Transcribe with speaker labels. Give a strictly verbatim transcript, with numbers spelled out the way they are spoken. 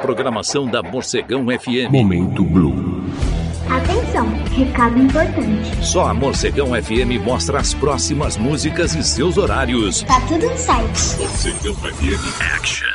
Speaker 1: programação da Morcegão F M.
Speaker 2: Momento Blue.
Speaker 3: Atenção, recado importante.
Speaker 1: Só a Morcegão F M mostra as próximas músicas e seus horários.
Speaker 3: Tá tudo no site.
Speaker 1: Morcegão F M Action.